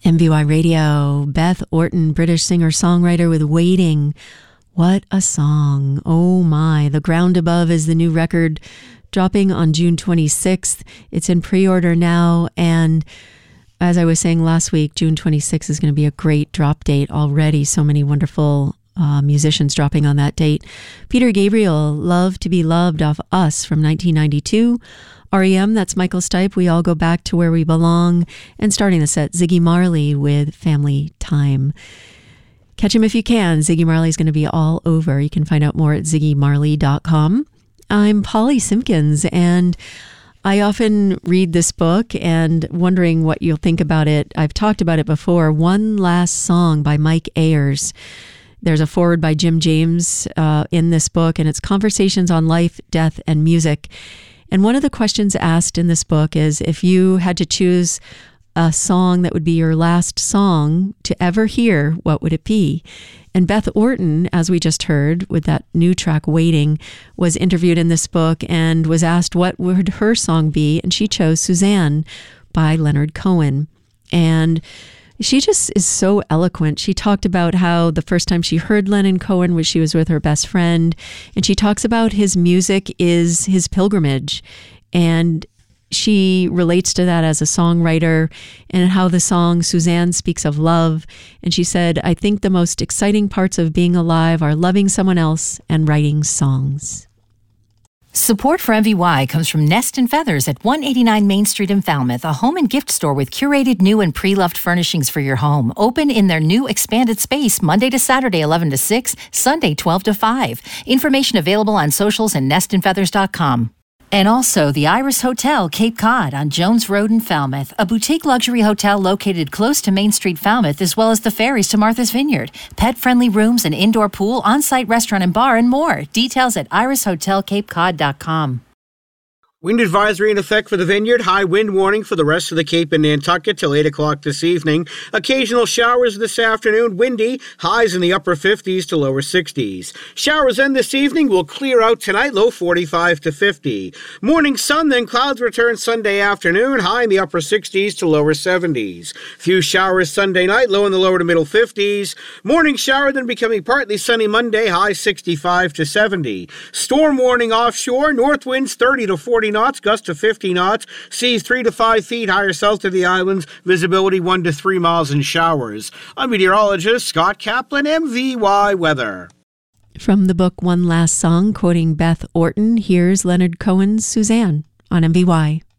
MVY Radio, Beth Orton, British singer-songwriter with Waiting. What a song. Oh my. The Ground Above is the new record dropping on June 26th. It's in pre-order now, and as I was saying last week, June 26th is going to be a great drop date already. So many wonderful musicians dropping on that date. Peter Gabriel, Love to Be Loved off Us from 1992. REM, that's Michael Stipe, We All Go Back to Where We Belong. And starting the set, Ziggy Marley with Family Time. Catch him if you can. Ziggy Marley's going to be all over. You can find out more at ziggymarley.com. I'm Polly Simpkins, and I often read this book and wondering what you'll think about it. I've talked about it before. One Last Song by Mike Ayers. There's a foreword by Jim James in this book, and it's Conversations on Life, Death, and Music. And one of the questions asked in this book is, if you had to choose a song that would be your last song to ever hear, what would it be? And Beth Orton, as we just heard with that new track Waiting, was interviewed in this book and was asked what would her song be, and she chose Suzanne by Leonard Cohen. And she just is so eloquent. She talked about how the first time she heard Leonard Cohen was she was with her best friend, and she talks about his music is his pilgrimage, and she relates to that as a songwriter and how the song Suzanne speaks of love. And she said, I think the most exciting parts of being alive are loving someone else and writing songs. Support for MVY comes from Nest and Feathers at 189 Main Street in Falmouth, a home and gift store with curated new and pre-loved furnishings for your home. Open in their new expanded space Monday to Saturday 11 to 6, Sunday 12 to 5. Information available on socials and nestandfeathers.com. And also the Iris Hotel, Cape Cod on Jones Road in Falmouth, a boutique luxury hotel located close to Main Street, Falmouth, as well as the ferries to Martha's Vineyard. Pet-friendly rooms, an indoor pool, on-site restaurant and bar, and more. Details at irishotelcapecod.com. Wind advisory in effect for the Vineyard. High wind warning for the rest of the Cape and Nantucket till 8 o'clock this evening. Occasional showers this afternoon. Windy. Highs in the upper 50s to lower 60s. Showers end this evening. Will clear out tonight. Low 45 to 50. Morning sun, then clouds return Sunday afternoon. High in the upper 60s to lower 70s. Few showers Sunday night. Low in the lower to middle 50s. Morning shower, then becoming partly sunny Monday. High 65 to 70. Storm warning offshore. North winds 30 to 40 knots, gust to 50 knots, seas 3 to 5 feet higher south of the islands, visibility 1 to 3 miles in showers. I'm meteorologist Scott Kaplan, MVY Weather. From the book One Last Song, quoting Beth Orton, here's Leonard Cohen's Suzanne on MVY.